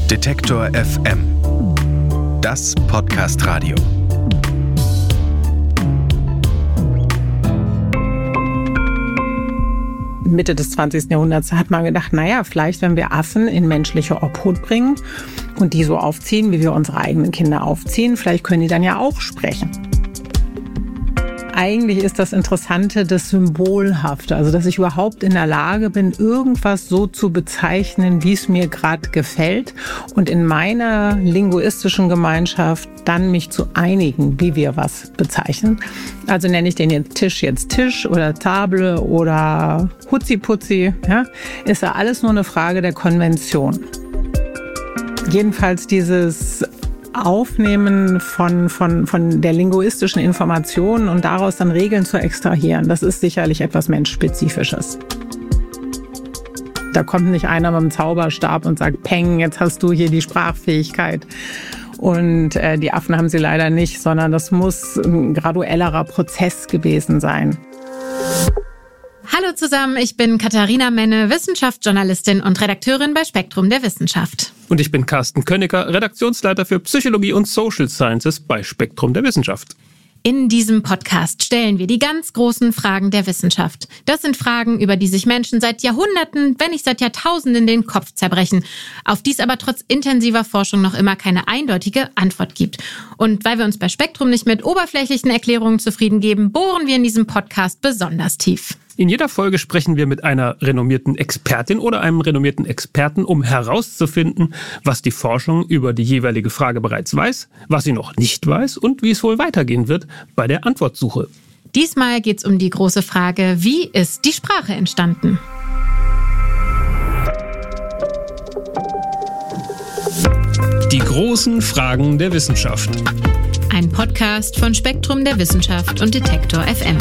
Detektor FM. Das Podcast-Radio. Mitte des 20. Jahrhunderts hat man gedacht, naja, vielleicht wenn wir Affen in menschliche Obhut bringen und die so aufziehen, wie wir unsere eigenen Kinder aufziehen, vielleicht können die dann ja auch sprechen. Eigentlich ist das Interessante das Symbolhafte, also dass ich überhaupt in der Lage bin, irgendwas so zu bezeichnen, wie es mir gerade gefällt und in meiner linguistischen Gemeinschaft dann mich zu einigen, wie wir was bezeichnen. Also nenne ich den jetzt Tisch oder Table oder Hutzi-Putzi, ja? Ist ja alles nur eine Frage der Konvention. Jedenfalls dieses Aufnehmen von der linguistischen Information und daraus dann Regeln zu extrahieren, das ist sicherlich etwas Menschspezifisches. Da kommt nicht einer mit dem Zauberstab und sagt, Peng, jetzt hast du hier die Sprachfähigkeit. Und die Affen haben sie leider nicht, sondern das muss ein graduellerer Prozess gewesen sein. Hallo zusammen, ich bin Katharina Menne, Wissenschaftsjournalistin und Redakteurin bei Spektrum der Wissenschaft. Und ich bin Carsten Königer, Redaktionsleiter für Psychologie und Social Sciences bei Spektrum der Wissenschaft. In diesem Podcast stellen wir die ganz großen Fragen der Wissenschaft. Das sind Fragen, über die sich Menschen seit Jahrhunderten, wenn nicht seit Jahrtausenden den Kopf zerbrechen, auf die es aber trotz intensiver Forschung noch immer keine eindeutige Antwort gibt. Und weil wir uns bei Spektrum nicht mit oberflächlichen Erklärungen zufrieden geben, bohren wir in diesem Podcast besonders tief. In jeder Folge sprechen wir mit einer renommierten Expertin oder einem renommierten Experten, um herauszufinden, was die Forschung über die jeweilige Frage bereits weiß, was sie noch nicht weiß und wie es wohl weitergehen wird bei der Antwortsuche. Diesmal geht es um die große Frage, wie ist die Sprache entstanden? Die großen Fragen der Wissenschaft. Ein Podcast von Spektrum der Wissenschaft und Detektor FM.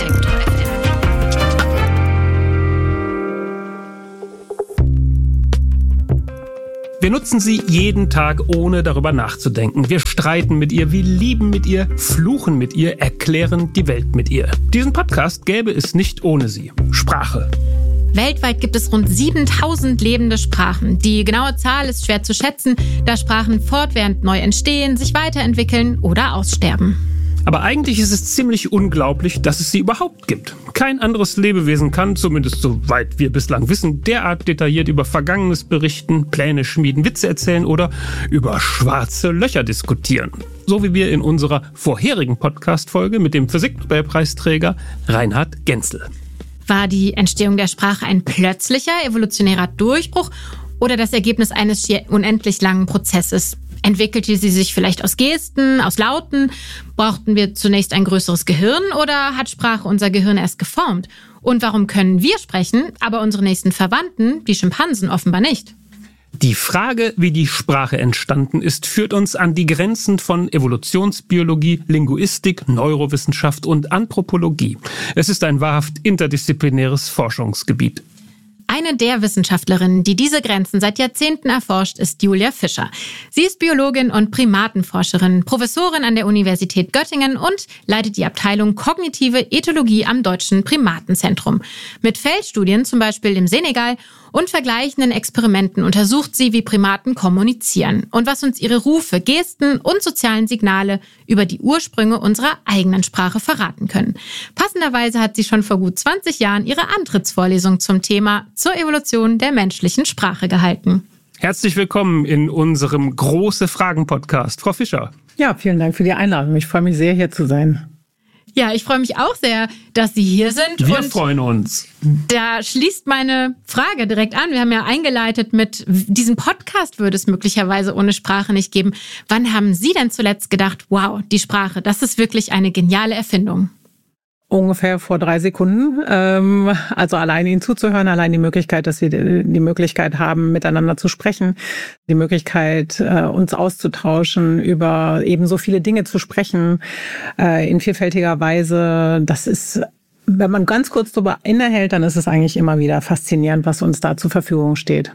Wir nutzen sie jeden Tag, ohne darüber nachzudenken. Wir streiten mit ihr, wir lieben mit ihr, fluchen mit ihr, erklären die Welt mit ihr. Diesen Podcast gäbe es nicht ohne sie. Sprache. Weltweit gibt es rund 7000 lebende Sprachen. Die genaue Zahl ist schwer zu schätzen, da Sprachen fortwährend neu entstehen, sich weiterentwickeln oder aussterben. Aber eigentlich ist es ziemlich unglaublich, dass es sie überhaupt gibt. Kein anderes Lebewesen kann, zumindest soweit wir bislang wissen, derart detailliert über Vergangenes berichten, Pläne schmieden, Witze erzählen oder über schwarze Löcher diskutieren. So wie wir in unserer vorherigen Podcast-Folge mit dem Physiknobelpreisträger Reinhard Genzel. War die Entstehung der Sprache ein plötzlicher evolutionärer Durchbruch oder das Ergebnis eines schier unendlich langen Prozesses? Entwickelte sie sich vielleicht aus Gesten, aus Lauten? Brauchten wir zunächst ein größeres Gehirn oder hat Sprache unser Gehirn erst geformt? Und warum können wir sprechen, aber unsere nächsten Verwandten, die Schimpansen, offenbar nicht? Die Frage, wie die Sprache entstanden ist, führt uns an die Grenzen von Evolutionsbiologie, Linguistik, Neurowissenschaft und Anthropologie. Es ist ein wahrhaft interdisziplinäres Forschungsgebiet. Eine der Wissenschaftlerinnen, die diese Grenzen seit Jahrzehnten erforscht, ist Julia Fischer. Sie ist Biologin und Primatenforscherin, Professorin an der Universität Göttingen und leitet die Abteilung Kognitive Ethologie am Deutschen Primatenzentrum. Mit Feldstudien, zum Beispiel im Senegal, und vergleichenden Experimenten untersucht sie, wie Primaten kommunizieren und was uns ihre Rufe, Gesten und sozialen Signale über die Ursprünge unserer eigenen Sprache verraten können. Passenderweise hat sie schon vor gut 20 Jahren ihre Antrittsvorlesung zum Thema zur Evolution der menschlichen Sprache gehalten. Herzlich willkommen in unserem Große Fragen-Podcast, Frau Fischer. Ja, vielen Dank für die Einladung. Ich freue mich sehr, hier zu sein. Ja, ich freue mich auch sehr, dass Sie hier sind. Wir freuen uns. Da schließt meine Frage direkt an. Wir haben ja eingeleitet mit, diesen Podcast würde es möglicherweise ohne Sprache nicht geben. Wann haben Sie denn zuletzt gedacht, wow, die Sprache, das ist wirklich eine geniale Erfindung? Ungefähr vor 3 Sekunden. Also allein Ihnen zuzuhören, allein die Möglichkeit, dass wir die Möglichkeit haben, miteinander zu sprechen, die Möglichkeit, uns auszutauschen, über eben so viele Dinge zu sprechen, in vielfältiger Weise. Das ist, wenn man ganz kurz darüber innehält, dann ist es eigentlich immer wieder faszinierend, was uns da zur Verfügung steht.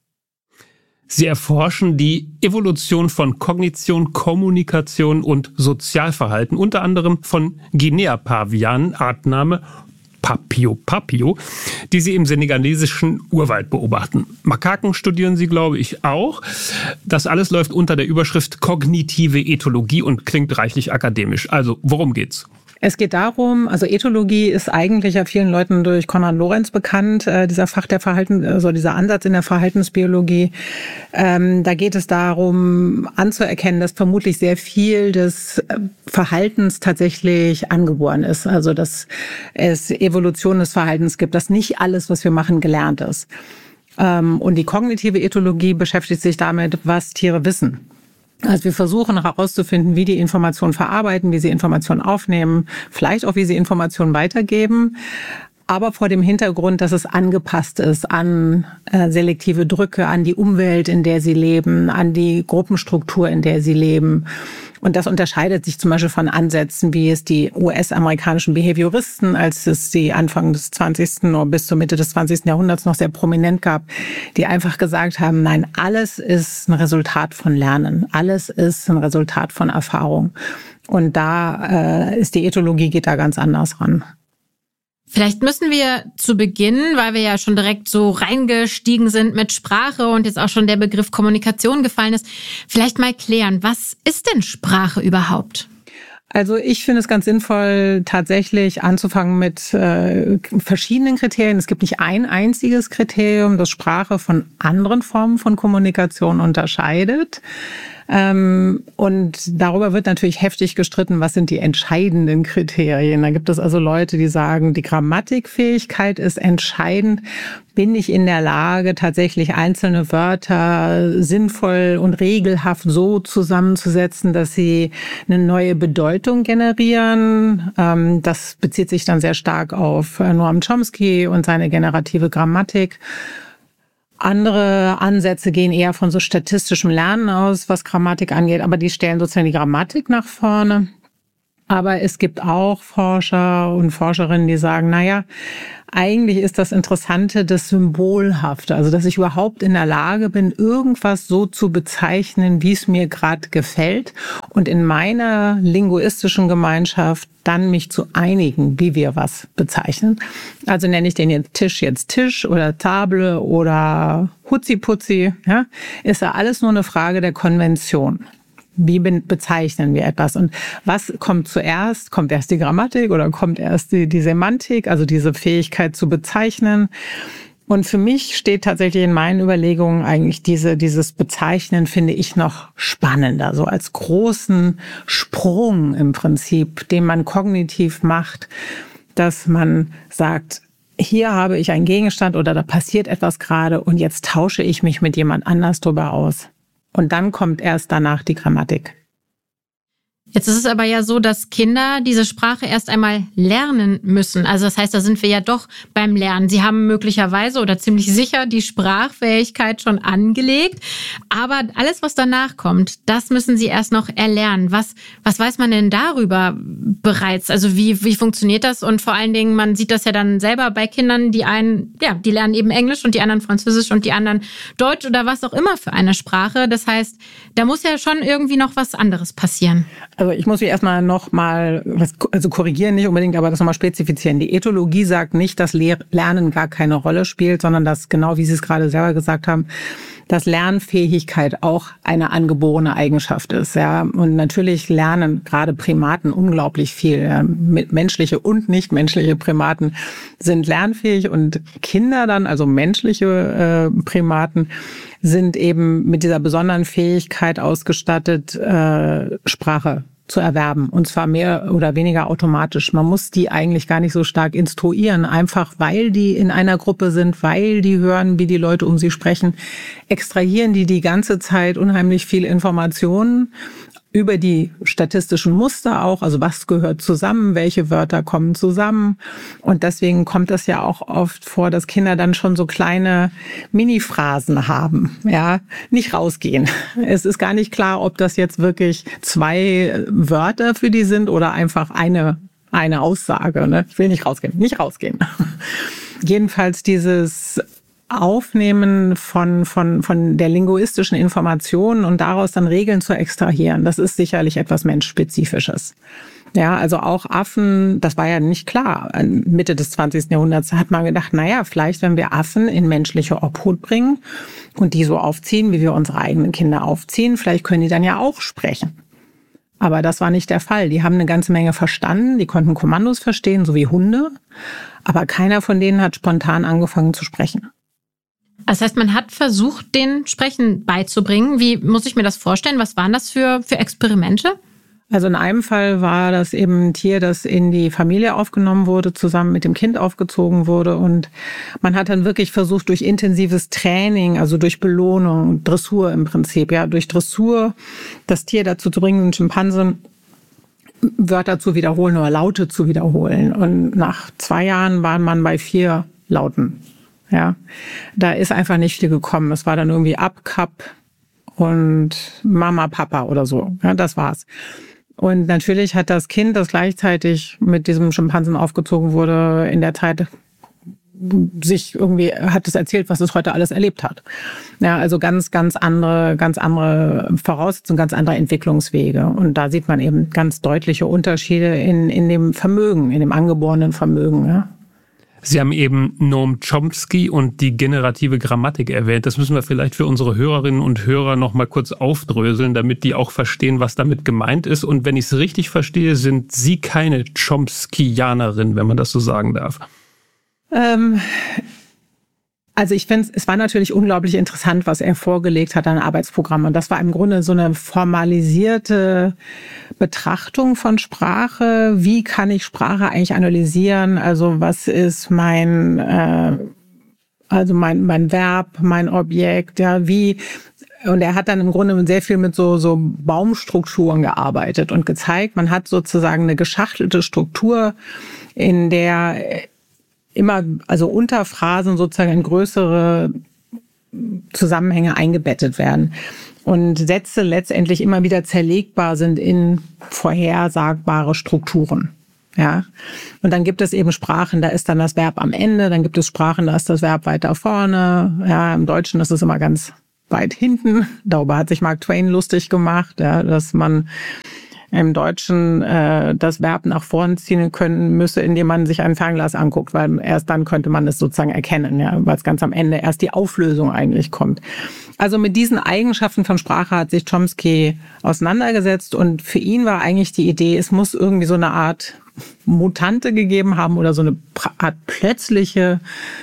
Sie erforschen die Evolution von Kognition, Kommunikation und Sozialverhalten, unter anderem von Guinea-Pavianen, Artname Papio, die sie im senegalesischen Urwald beobachten. Makaken studieren sie, glaube ich, auch. Das alles läuft unter der Überschrift kognitive Ethologie und klingt reichlich akademisch. Also, worum geht's? Es geht darum, also Ethologie ist eigentlich ja vielen Leuten durch Konrad Lorenz bekannt, dieser dieser Ansatz in der Verhaltensbiologie. Da geht es darum, anzuerkennen, dass vermutlich sehr viel des Verhaltens tatsächlich angeboren ist. Also, dass es Evolution des Verhaltens gibt, dass nicht alles, was wir machen, gelernt ist. Und die kognitive Ethologie beschäftigt sich damit, was Tiere wissen. Also wir versuchen herauszufinden, wie die Informationen verarbeiten, wie sie Informationen aufnehmen, vielleicht auch, wie sie Informationen weitergeben, aber vor dem Hintergrund, dass es angepasst ist an selektive Drücke, an die Umwelt, in der sie leben, an die Gruppenstruktur, in der sie leben. Und das unterscheidet sich zum Beispiel von Ansätzen, wie es die US-amerikanischen Behavioristen, als es die Anfang des 20. oder bis zur Mitte des 20. Jahrhunderts noch sehr prominent gab, die einfach gesagt haben, nein, alles ist ein Resultat von Lernen, alles ist ein Resultat von Erfahrung. Und da ist die Ethologie, geht da ganz anders ran. Vielleicht müssen wir zu Beginn, weil wir ja schon direkt so reingestiegen sind mit Sprache und jetzt auch schon der Begriff Kommunikation gefallen ist, vielleicht mal klären, was ist denn Sprache überhaupt? Also ich finde es ganz sinnvoll, tatsächlich anzufangen mit verschiedenen Kriterien. Es gibt nicht ein einziges Kriterium, das Sprache von anderen Formen von Kommunikation unterscheidet. Und darüber wird natürlich heftig gestritten, was sind die entscheidenden Kriterien. Da gibt es also Leute, die sagen, die Grammatikfähigkeit ist entscheidend. Bin ich in der Lage, tatsächlich einzelne Wörter sinnvoll und regelhaft so zusammenzusetzen, dass sie eine neue Bedeutung generieren? Das bezieht sich dann sehr stark auf Noam Chomsky und seine generative Grammatik. Andere Ansätze gehen eher von so statistischem Lernen aus, was Grammatik angeht, aber die stellen sozusagen die Grammatik nach vorne. Aber es gibt auch Forscher und Forscherinnen, die sagen, naja, eigentlich ist das Interessante das Symbolhafte, also dass ich überhaupt in der Lage bin, irgendwas so zu bezeichnen, wie es mir gerade gefällt und in meiner linguistischen Gemeinschaft dann mich zu einigen, wie wir was bezeichnen. Also nenne ich den jetzt Tisch oder Table oder Hutzi-Putzi, ja, ist ja alles nur eine Frage der Konvention. Wie bezeichnen wir etwas? Und was kommt zuerst? Kommt erst die Grammatik oder kommt erst die Semantik, also diese Fähigkeit zu bezeichnen? Und für mich steht tatsächlich in meinen Überlegungen eigentlich dieses Bezeichnen, finde ich, noch spannender, so als großen Sprung im Prinzip, den man kognitiv macht, dass man sagt, hier habe ich einen Gegenstand oder da passiert etwas gerade und jetzt tausche ich mich mit jemand anders drüber aus. Und dann kommt erst danach die Grammatik. Jetzt ist es aber ja so, dass Kinder diese Sprache erst einmal lernen müssen. Also das heißt, da sind wir ja doch beim Lernen. Sie haben möglicherweise oder ziemlich sicher die Sprachfähigkeit schon angelegt. Aber alles, was danach kommt, das müssen Sie erst noch erlernen. Was weiß man denn darüber bereits? Also wie funktioniert das? Und vor allen Dingen, man sieht das ja dann selber bei Kindern, die einen, ja, die lernen eben Englisch und die anderen Französisch und die anderen Deutsch oder was auch immer für eine Sprache. Das heißt, da muss ja schon irgendwie noch was anderes passieren. Also ich muss mich erstmal nochmal, also korrigieren nicht unbedingt, aber das nochmal spezifizieren. Die Ethologie sagt nicht, dass Lernen gar keine Rolle spielt, sondern dass, genau wie Sie es gerade selber gesagt haben, dass Lernfähigkeit auch eine angeborene Eigenschaft ist. Ja. Und natürlich lernen gerade Primaten unglaublich viel. Ja. Menschliche und nichtmenschliche Primaten sind lernfähig und Kinder dann, also menschliche Primaten, sind eben mit dieser besonderen Fähigkeit ausgestattet, Sprache zu erwerben. Und zwar mehr oder weniger automatisch. Man muss die eigentlich gar nicht so stark instruieren, einfach weil die in einer Gruppe sind, weil die hören, wie die Leute um sie sprechen, extrahieren die ganze Zeit unheimlich viel Informationen über die statistischen Muster auch, also was gehört zusammen, welche Wörter kommen zusammen. Und deswegen kommt es ja auch oft vor, dass Kinder dann schon so kleine Mini-Phrasen haben, ja, nicht rausgehen. Es ist gar nicht klar, ob das jetzt wirklich 2 Wörter für die sind oder einfach eine Aussage, ne? Ich will nicht rausgehen. Jedenfalls dieses Aufnehmen von der linguistischen Information und daraus dann Regeln zu extrahieren, das ist sicherlich etwas Menschspezifisches. Ja, also auch Affen, das war ja nicht klar. Mitte des 20. Jahrhunderts hat man gedacht, naja, vielleicht, wenn wir Affen in menschliche Obhut bringen und die so aufziehen, wie wir unsere eigenen Kinder aufziehen, vielleicht können die dann ja auch sprechen. Aber das war nicht der Fall. Die haben eine ganze Menge verstanden, die konnten Kommandos verstehen, so wie Hunde. Aber keiner von denen hat spontan angefangen zu sprechen. Das heißt, man hat versucht, den Sprechen beizubringen. Wie muss ich mir das vorstellen? Was waren das für Experimente? Also in einem Fall war das eben ein Tier, das in die Familie aufgenommen wurde, zusammen mit dem Kind aufgezogen wurde. Und man hat dann wirklich versucht, durch intensives Training, also durch Belohnung, Dressur im Prinzip, ja, durch Dressur das Tier dazu zu bringen, einen Schimpansen Wörter zu wiederholen oder Laute zu wiederholen. Und nach 2 Jahren war man bei 4 Lauten. Ja, da ist einfach nicht viel gekommen. Es war dann irgendwie Ab, Kap und Mama, Papa oder so. Ja, das war's. Und natürlich hat das Kind, das gleichzeitig mit diesem Schimpansen aufgezogen wurde, in der Zeit sich irgendwie, hat es erzählt, was es heute alles erlebt hat. Ja, also ganz andere Voraussetzungen, ganz andere Entwicklungswege. Und da sieht man eben ganz deutliche Unterschiede in dem Vermögen, in dem angeborenen Vermögen, ja. Sie haben eben Noam Chomsky und die generative Grammatik erwähnt. Das müssen wir vielleicht für unsere Hörerinnen und Hörer noch mal kurz aufdröseln, damit die auch verstehen, was damit gemeint ist. Und wenn ich es richtig verstehe, sind Sie keine Chomskyanerin, wenn man das so sagen darf. Also ich finde, es war natürlich unglaublich interessant, was er vorgelegt hat an Arbeitsprogrammen. Und das war im Grunde so eine formalisierte Betrachtung von Sprache. Wie kann ich Sprache eigentlich analysieren? Also was ist mein Verb, mein Objekt, ja, wie? Und er hat dann im Grunde sehr viel mit so Baumstrukturen gearbeitet und gezeigt, man hat sozusagen eine geschachtelte Struktur, in der immer, also Unterphrasen sozusagen in größere Zusammenhänge eingebettet werden und Sätze letztendlich immer wieder zerlegbar sind in vorhersagbare Strukturen. Ja. Und dann gibt es eben Sprachen, da ist dann das Verb am Ende, dann gibt es Sprachen, da ist das Verb weiter vorne. Ja, im Deutschen ist es immer ganz weit hinten. Darüber hat sich Mark Twain lustig gemacht, ja, dass man im Deutschen das Verb nach vorn ziehen können müsse, indem man sich ein Fernglas anguckt, weil erst dann könnte man es sozusagen erkennen, ja, weil es ganz am Ende erst die Auflösung eigentlich kommt. Also mit diesen Eigenschaften von Sprache hat sich Chomsky auseinandergesetzt und für ihn war eigentlich die Idee, es muss irgendwie so eine Art Mutante gegeben haben oder so eine Art plötzliche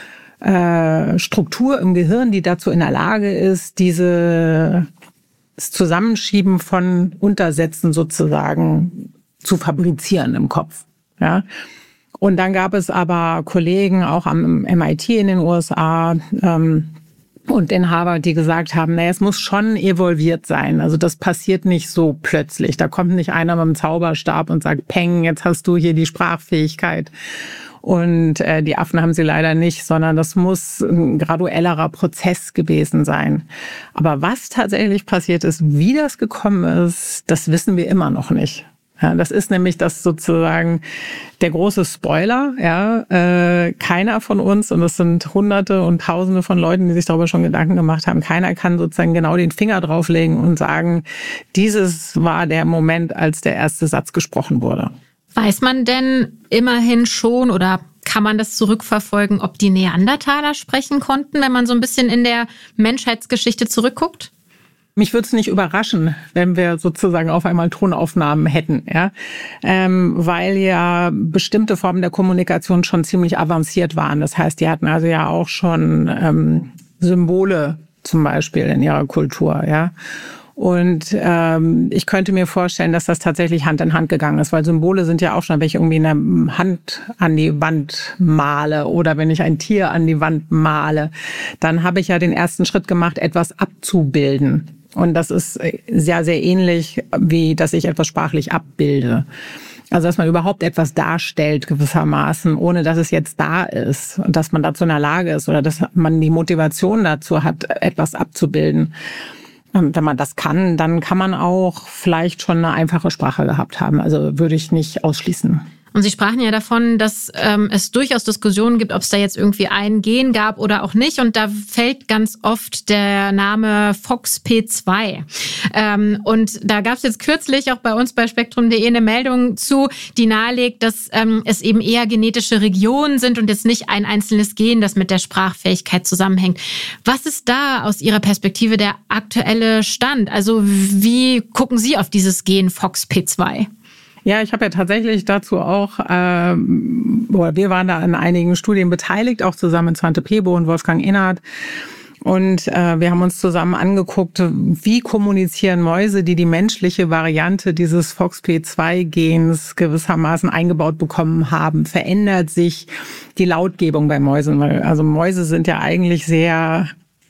Struktur im Gehirn, die dazu in der Lage ist, das Zusammenschieben von Untersätzen sozusagen zu fabrizieren im Kopf. Ja. Und dann gab es aber Kollegen auch am MIT in den USA und in Harvard, die gesagt haben, es muss schon evolviert sein. Also das passiert nicht so plötzlich. Da kommt nicht einer mit einem Zauberstab und sagt, Peng, jetzt hast du hier die Sprachfähigkeit. Und die Affen haben sie leider nicht, sondern das muss ein graduellerer Prozess gewesen sein. Aber was tatsächlich passiert ist, wie das gekommen ist, das wissen wir immer noch nicht. Ja, das ist nämlich das sozusagen der große Spoiler. Ja, keiner von uns, und es sind Hunderte und Tausende von Leuten, die sich darüber schon Gedanken gemacht haben, keiner kann sozusagen genau den Finger drauflegen und sagen, dieses war der Moment, als der erste Satz gesprochen wurde. Weiß man denn immerhin schon oder kann man das zurückverfolgen, ob die Neandertaler sprechen konnten, wenn man so ein bisschen in der Menschheitsgeschichte zurückguckt? Mich würde es nicht überraschen, wenn wir sozusagen auf einmal Tonaufnahmen hätten, ja, weil ja bestimmte Formen der Kommunikation schon ziemlich avanciert waren. Das heißt, die hatten also ja auch schon Symbole zum Beispiel in ihrer Kultur, ja. Und ich könnte mir vorstellen, dass das tatsächlich Hand in Hand gegangen ist, weil Symbole sind ja auch schon, wenn ich irgendwie eine Hand an die Wand male oder wenn ich ein Tier an die Wand male, dann habe ich ja den ersten Schritt gemacht, etwas abzubilden. Und das ist sehr, sehr ähnlich, wie dass ich etwas sprachlich abbilde. Also dass man überhaupt etwas darstellt gewissermaßen, ohne dass es jetzt da ist und dass man dazu in der Lage ist oder dass man die Motivation dazu hat, etwas abzubilden. Wenn man das kann, dann kann man auch vielleicht schon eine einfache Sprache gehabt haben. Also würde ich nicht ausschließen. Und Sie sprachen ja davon, dass es durchaus Diskussionen gibt, ob es da jetzt irgendwie ein Gen gab oder auch nicht. Und da fällt ganz oft der Name FOXP2. Und da gab es jetzt kürzlich auch bei uns bei spektrum.de eine Meldung zu, die nahelegt, dass es eben eher genetische Regionen sind und jetzt nicht ein einzelnes Gen, das mit der Sprachfähigkeit zusammenhängt. Was ist da aus Ihrer Perspektive der aktuelle Stand? Also wie gucken Sie auf dieses Gen FOXP2? Ja, ich habe ja tatsächlich dazu auch, wir waren da an einigen Studien beteiligt, auch zusammen mit Svante Pääbo und Wolfgang Innert. Und wir haben uns zusammen angeguckt, wie kommunizieren Mäuse, die die menschliche Variante dieses FOXP2-Gens gewissermaßen eingebaut bekommen haben. Verändert sich die Lautgebung bei Mäusen? Also Mäuse sind ja eigentlich sehr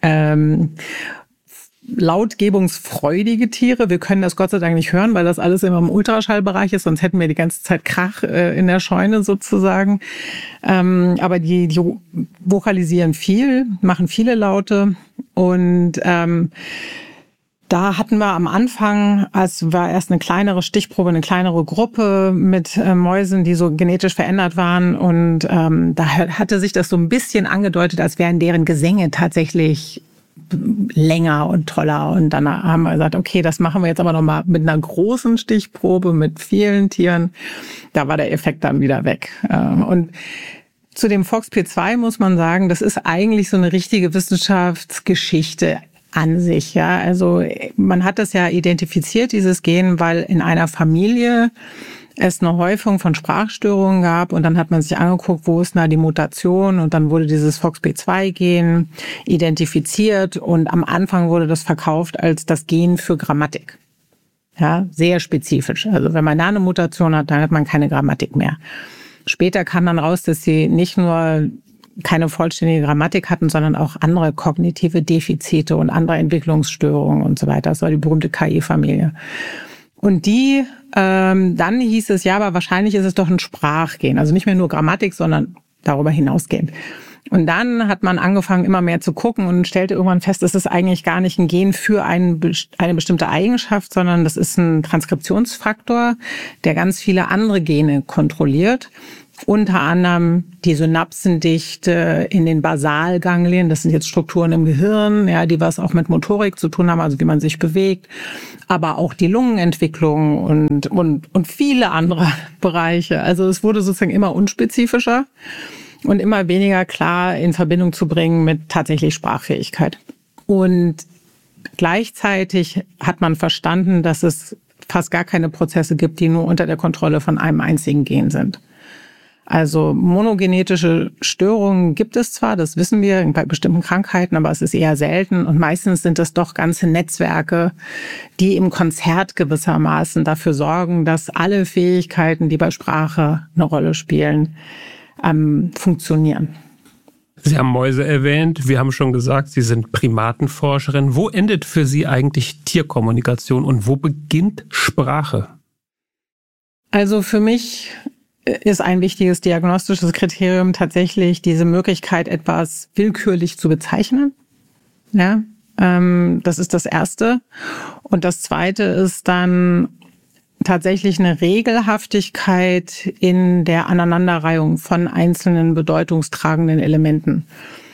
lautgebungsfreudige Tiere. Wir können das Gott sei Dank nicht hören, weil das alles immer im Ultraschallbereich ist, sonst hätten wir die ganze Zeit Krach in der Scheune sozusagen. Aber die vokalisieren viel, machen viele Laute und da hatten wir am Anfang, als war erst eine kleinere Stichprobe, eine kleinere Gruppe mit Mäusen, die so genetisch verändert waren und da hatte sich das so ein bisschen angedeutet, als wären deren Gesänge tatsächlich länger und toller. Und dann haben wir gesagt, okay, das machen wir jetzt aber nochmal mit einer großen Stichprobe, mit vielen Tieren. Da war der Effekt dann wieder weg. Und zu dem FOXP2 muss man sagen, das ist eigentlich so eine richtige Wissenschaftsgeschichte an sich. Ja, also man hat das ja identifiziert, dieses Gen, weil in einer Familie es eine Häufung von Sprachstörungen gab und dann hat man sich angeguckt, wo ist da die Mutation und dann wurde dieses FOXP2-Gen identifiziert und am Anfang wurde das verkauft als das Gen für Grammatik. Ja, sehr spezifisch. Also wenn man da eine Mutation hat, dann hat man keine Grammatik mehr. Später kam dann raus, dass sie nicht nur keine vollständige Grammatik hatten, sondern auch andere kognitive Defizite und andere Entwicklungsstörungen und so weiter. Das war die berühmte KI-Familie. Und dann hieß es, ja, aber wahrscheinlich ist es doch ein Sprachgen. Also nicht mehr nur Grammatik, sondern darüber hinausgehend. Und dann hat man angefangen, immer mehr zu gucken und stellte irgendwann fest, es ist eigentlich gar nicht ein Gen für eine bestimmte Eigenschaft, sondern das ist ein Transkriptionsfaktor, der ganz viele andere Gene kontrolliert. Unter anderem die Synapsendichte in den Basalganglien, das sind jetzt Strukturen im Gehirn, ja, die was auch mit Motorik zu tun haben, also wie man sich bewegt, aber auch die Lungenentwicklung und viele andere Bereiche. Also es wurde sozusagen immer unspezifischer und immer weniger klar in Verbindung zu bringen mit tatsächlich Sprachfähigkeit. Und gleichzeitig hat man verstanden, dass es fast gar keine Prozesse gibt, die nur unter der Kontrolle von einem einzigen Gen sind. Also monogenetische Störungen gibt es zwar, das wissen wir bei bestimmten Krankheiten, aber es ist eher selten und meistens sind es doch ganze Netzwerke, die im Konzert gewissermaßen dafür sorgen, dass alle Fähigkeiten, die bei Sprache eine Rolle spielen, funktionieren. Sie haben Mäuse erwähnt, wir haben schon gesagt, Sie sind Primatenforscherin. Wo endet für Sie eigentlich Tierkommunikation und wo beginnt Sprache? Also für mich ist ein wichtiges diagnostisches Kriterium tatsächlich diese Möglichkeit, etwas willkürlich zu bezeichnen. Ja, das ist das Erste. Und das Zweite ist dann tatsächlich eine Regelhaftigkeit in der Aneinanderreihung von einzelnen bedeutungstragenden Elementen.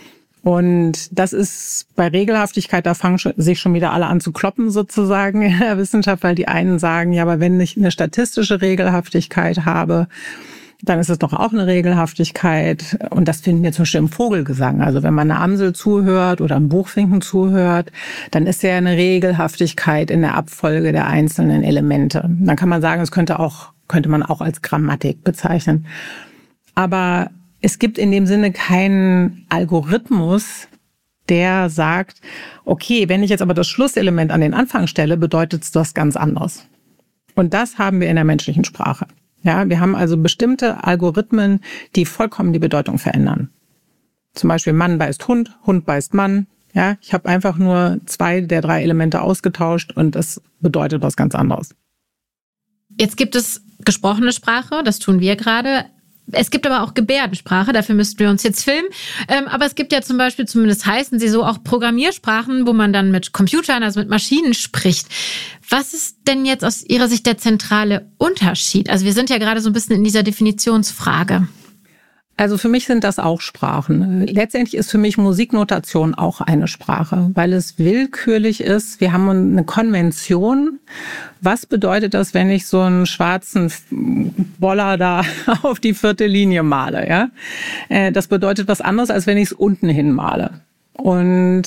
Und das ist bei Regelhaftigkeit, da fangen sich schon wieder alle an zu kloppen sozusagen in der Wissenschaft, weil die einen sagen, ja, aber wenn ich eine statistische Regelhaftigkeit habe, dann ist es doch auch eine Regelhaftigkeit. Und das finden wir zum Beispiel im Vogelgesang. Also wenn man einer Amsel zuhört oder einem Buchfinken zuhört, dann ist ja eine Regelhaftigkeit in der Abfolge der einzelnen Elemente. Dann kann man sagen, es könnte man auch als Grammatik bezeichnen. Aber es gibt in dem Sinne keinen Algorithmus, der sagt, okay, wenn ich jetzt aber das Schlusselement an den Anfang stelle, bedeutet es das ganz anderes. Und das haben wir in der menschlichen Sprache. Ja, wir haben also bestimmte Algorithmen, die vollkommen die Bedeutung verändern. Zum Beispiel Mann beißt Hund, Hund beißt Mann. Ja, ich habe einfach nur 2 der 3 Elemente ausgetauscht und das bedeutet was ganz anderes. Jetzt gibt es gesprochene Sprache, das tun wir gerade. Es gibt aber auch Gebärdensprache, dafür müssten wir uns jetzt filmen. Aber es gibt ja zum Beispiel, zumindest heißen sie so, auch Programmiersprachen, wo man dann mit Computern, also mit Maschinen spricht. Was ist denn jetzt aus Ihrer Sicht der zentrale Unterschied? Also wir sind ja gerade so ein bisschen in dieser Definitionsfrage. Also für mich sind das auch Sprachen. Letztendlich ist für mich Musiknotation auch eine Sprache, weil es willkürlich ist. Wir haben eine Konvention. Was bedeutet das, wenn ich so einen schwarzen Boller da auf die 4. Linie male? Ja? Das bedeutet was anderes, als wenn ich es unten hin male. Und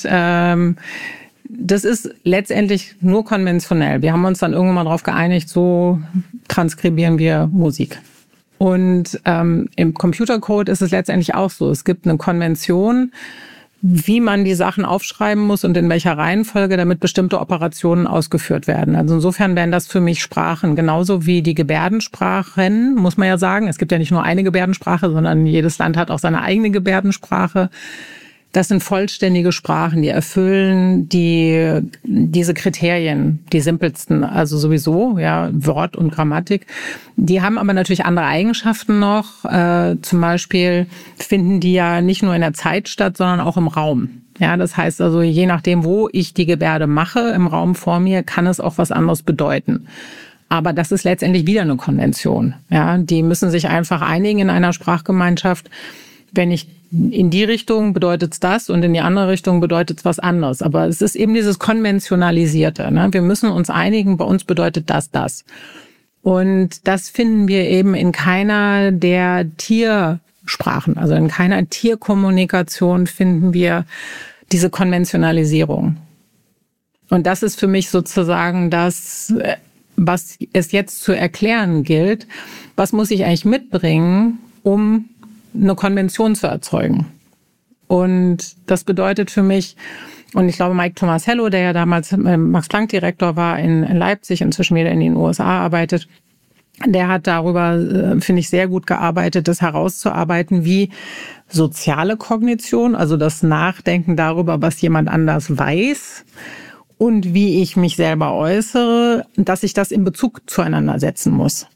das ist letztendlich nur konventionell. Wir haben uns dann irgendwann mal darauf geeinigt, so transkribieren wir Musik. Und im Computercode ist es letztendlich auch so. Es gibt eine Konvention, wie man die Sachen aufschreiben muss und in welcher Reihenfolge, damit bestimmte Operationen ausgeführt werden. Also insofern wären das für mich Sprachen, genauso wie die Gebärdensprachen, muss man ja sagen. Es gibt ja nicht nur eine Gebärdensprache, sondern jedes Land hat auch seine eigene Gebärdensprache. Das sind vollständige Sprachen, die erfüllen diese Kriterien, die simpelsten, also sowieso, ja, Wort und Grammatik. Die haben aber natürlich andere Eigenschaften noch. Zum Beispiel finden die ja nicht nur in der Zeit statt, sondern auch im Raum. Ja, das heißt also, je nachdem, wo ich die Gebärde mache im Raum vor mir, kann es auch was anderes bedeuten. Aber das ist letztendlich wieder eine Konvention. Ja, die müssen sich einfach einigen in einer Sprachgemeinschaft. Wenn ich in die Richtung bedeutet es das und in die andere Richtung bedeutet es was anderes. Aber es ist eben dieses Konventionalisierte. Ne? Wir müssen uns einigen, bei uns bedeutet das. Und das finden wir eben in keiner der Tiersprachen, also in keiner Tierkommunikation finden wir diese Konventionalisierung. Und das ist für mich sozusagen das, was es jetzt zu erklären gilt. Was muss ich eigentlich mitbringen, um eine Konvention zu erzeugen? Und das bedeutet für mich, und ich glaube, Mike Tomasello, der ja damals Max-Planck-Direktor war in Leipzig, inzwischen wieder in den USA arbeitet, der hat darüber, finde ich, sehr gut gearbeitet, das herauszuarbeiten, wie soziale Kognition, also das Nachdenken darüber, was jemand anders weiß und wie ich mich selber äußere, dass ich das in Bezug zueinander setzen muss.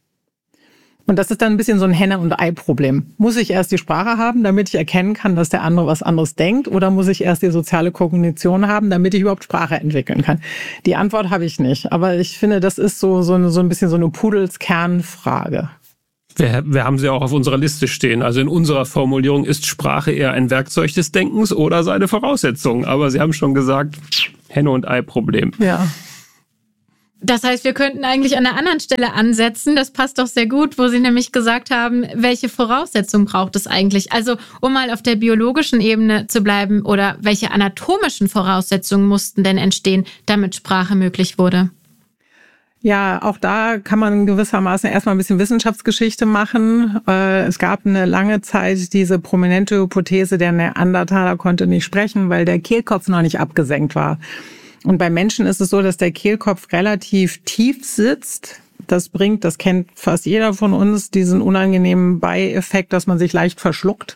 Und das ist dann ein bisschen so ein Henne- und Ei-Problem. Muss ich erst die Sprache haben, damit ich erkennen kann, dass der andere was anderes denkt? Oder muss ich erst die soziale Kognition haben, damit ich überhaupt Sprache entwickeln kann? Die Antwort habe ich nicht. Aber ich finde, das ist so ein bisschen so eine Pudelskernfrage. Wir haben sie auch auf unserer Liste stehen. Also in unserer Formulierung ist Sprache eher ein Werkzeug des Denkens oder seine Voraussetzung. Aber Sie haben schon gesagt, Henne- und Ei-Problem. Ja. Das heißt, wir könnten eigentlich an einer anderen Stelle ansetzen. Das passt doch sehr gut, wo Sie nämlich gesagt haben, welche Voraussetzungen braucht es eigentlich? Also, um mal auf der biologischen Ebene zu bleiben, oder welche anatomischen Voraussetzungen mussten denn entstehen, damit Sprache möglich wurde? Ja, auch da kann man gewissermaßen erstmal ein bisschen Wissenschaftsgeschichte machen. Es gab eine lange Zeit diese prominente Hypothese, der Neandertaler konnte nicht sprechen, weil der Kehlkopf noch nicht abgesenkt war. Und bei Menschen ist es so, dass der Kehlkopf relativ tief sitzt. Das kennt fast jeder von uns, diesen unangenehmen Beieffekt, dass man sich leicht verschluckt.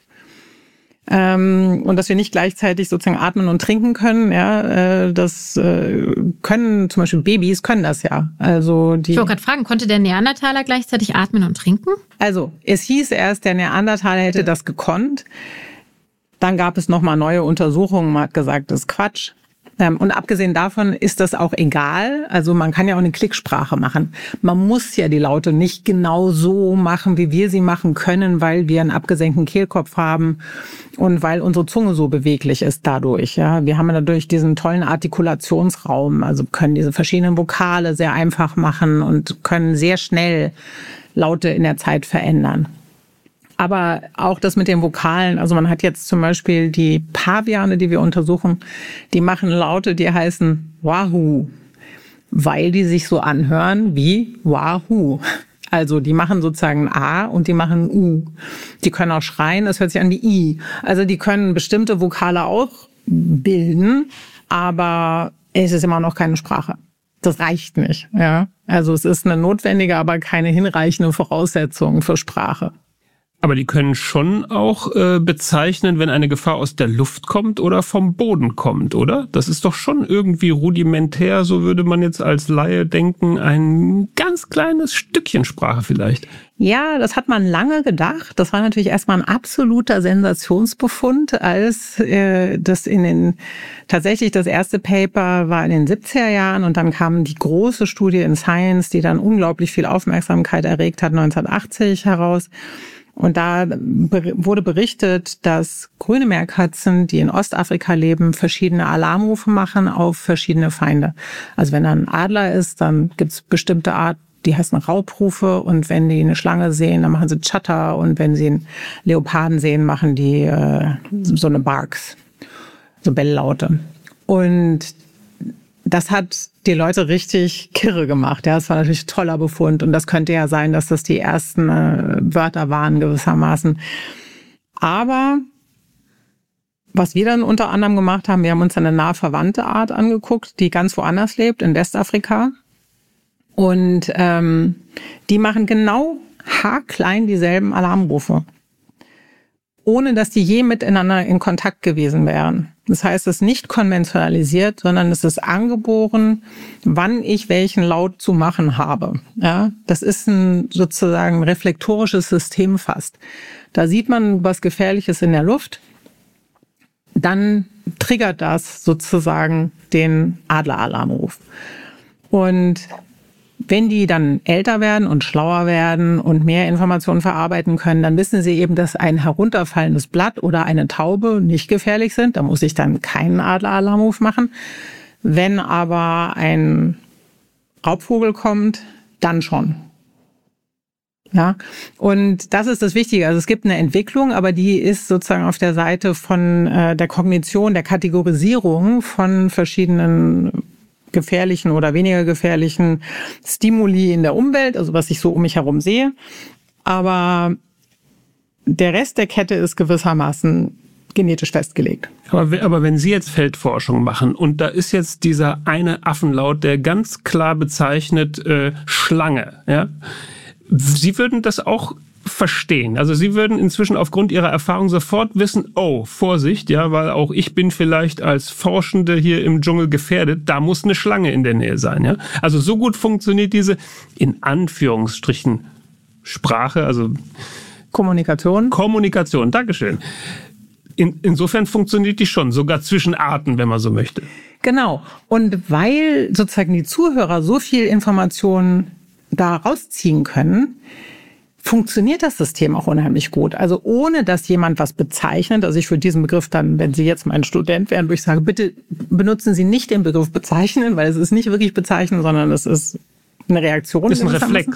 Und dass wir nicht gleichzeitig sozusagen atmen und trinken können. Ja, das können zum Beispiel Babys können das ja. Also ich wollte gerade fragen, konnte der Neandertaler gleichzeitig atmen und trinken? Also es hieß erst, der Neandertaler hätte das gekonnt. Dann gab es nochmal neue Untersuchungen. Man hat gesagt, das ist Quatsch. Und abgesehen davon ist das auch egal. Also man kann ja auch eine Klicksprache machen. Man muss ja die Laute nicht genau so machen, wie wir sie machen können, weil wir einen abgesenkten Kehlkopf haben und weil unsere Zunge so beweglich ist dadurch. Ja, wir haben dadurch diesen tollen Artikulationsraum, also können diese verschiedenen Vokale sehr einfach machen und können sehr schnell Laute in der Zeit verändern. Aber auch das mit den Vokalen, also man hat jetzt zum Beispiel die Paviane, die wir untersuchen, die machen Laute, die heißen Wahoo, weil die sich so anhören wie Wahoo. Also die machen sozusagen ein A und die machen ein U. Die können auch schreien, das hört sich an wie I. Also die können bestimmte Vokale auch bilden, aber es ist immer noch keine Sprache. Das reicht nicht. Ja? Also es ist eine notwendige, aber keine hinreichende Voraussetzung für Sprache. Aber die können schon auch bezeichnen, wenn eine Gefahr aus der Luft kommt oder vom Boden kommt, oder? Das ist doch schon irgendwie rudimentär, so würde man jetzt als Laie denken, ein ganz kleines Stückchen Sprache vielleicht. Ja, das hat man lange gedacht. Das war natürlich erstmal ein absoluter Sensationsbefund, als tatsächlich das erste Paper war in den 70er Jahren und dann kam die große Studie in Science, die dann unglaublich viel Aufmerksamkeit erregt hat, 1980 heraus. Und da wurde berichtet, dass grüne Meerkatzen, die in Ostafrika leben, verschiedene Alarmrufe machen auf verschiedene Feinde. Also wenn da ein Adler ist, dann gibt's bestimmte Art, die heißen Raubrufe. Und wenn die eine Schlange sehen, dann machen sie Chatter. Und wenn sie einen Leoparden sehen, machen die so eine Barks, so Belllaute. Und das hat die Leute richtig kirre gemacht. Ja, das war natürlich ein toller Befund. Und das könnte ja sein, dass das die ersten Wörter waren gewissermaßen. Aber was wir dann unter anderem gemacht haben, wir haben uns eine nahe verwandte Art angeguckt, die ganz woanders lebt, in Westafrika. Und die machen genau haarklein dieselben Alarmrufe, ohne dass die je miteinander in Kontakt gewesen wären. Das heißt, es ist nicht konventionalisiert, sondern es ist angeboren, wann ich welchen Laut zu machen habe. Ja, das ist sozusagen reflektorisches System fast. Da sieht man was Gefährliches in der Luft, dann triggert das sozusagen den Adleralarmruf. Und wenn die dann älter werden und schlauer werden und mehr Informationen verarbeiten können, dann wissen sie eben, dass ein herunterfallendes Blatt oder eine Taube nicht gefährlich sind. Da muss ich dann keinen Adleralarmruf machen. Wenn aber ein Raubvogel kommt, dann schon. Ja, und das ist das Wichtige. Also es gibt eine Entwicklung, aber die ist sozusagen auf der Seite von der Kognition, der Kategorisierung von verschiedenen gefährlichen oder weniger gefährlichen Stimuli in der Umwelt, also was ich so um mich herum sehe. Aber der Rest der Kette ist gewissermaßen genetisch festgelegt. Aber wenn Sie jetzt Feldforschung machen und da ist jetzt dieser eine Affenlaut, der ganz klar bezeichnet Schlange, ja? Sie würden das auch verstehen. Also Sie würden inzwischen aufgrund Ihrer Erfahrung sofort wissen, oh, Vorsicht, ja, weil auch ich bin vielleicht als Forschende hier im Dschungel gefährdet, da muss eine Schlange in der Nähe sein, ja. Also so gut funktioniert diese, in Anführungsstrichen, Sprache, also Kommunikation, Dankeschön. Insofern funktioniert die schon, sogar zwischen Arten, wenn man so möchte. Genau. Und weil sozusagen die Zuhörer so viel Informationen da rausziehen können, funktioniert das System auch unheimlich gut. Also ohne, dass jemand was bezeichnet. Also ich würde diesen Begriff dann, wenn Sie jetzt mein Student wären, würde ich sagen, bitte benutzen Sie nicht den Begriff bezeichnen, weil es ist nicht wirklich bezeichnen, sondern es ist eine Reaktion. Ist ein Reflex.